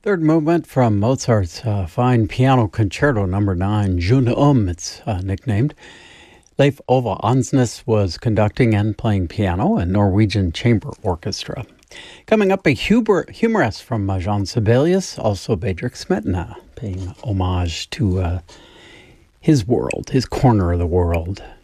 Third movement from Mozart's fine piano concerto number 9, June it's nicknamed. Leif Ove Ansnes was conducting and playing piano, a Norwegian chamber orchestra. Coming up, a humorist from Jean Sibelius, also Bedřich Smetana, paying homage to his world, his corner of the world.